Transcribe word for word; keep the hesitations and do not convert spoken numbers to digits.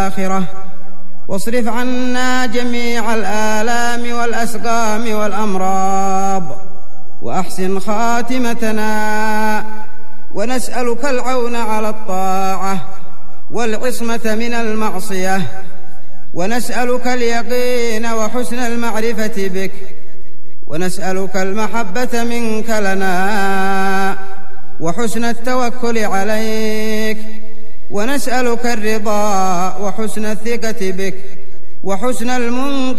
الآخرة، واصرف عنا جميع الآلام والأسقام والأمراض، وأحسن خاتمتنا. ونسألك العون على الطاعة والعصمة من المعصية، ونسألك اليقين وحسن المعرفة بك، ونسألك المحبة منك لنا وحسن التوكل عليك، ونسألك الرضا وحسن الثقة بك وحسن المنقذ